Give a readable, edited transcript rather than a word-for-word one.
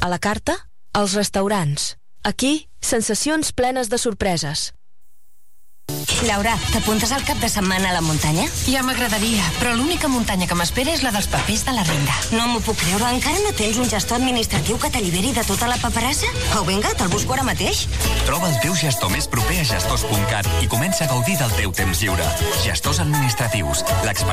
A la carta, els restaurants. Aquí, sensacions plenes de sorpreses. Laura, t'apuntes al cap de setmana a la muntanya? Ja m'agradaria, però l'única muntanya que m'espera és la dels papers de la renda. No m'ho puc creure, encara no tens un gestor administratiu que t'alliberi de tota la paperassa? Au, vinga, te'l busco ara mateix. Troba el teu gestor més proper a gestors.cat i comença a gaudir del teu temps lliure. Gestors administratius, l'experiència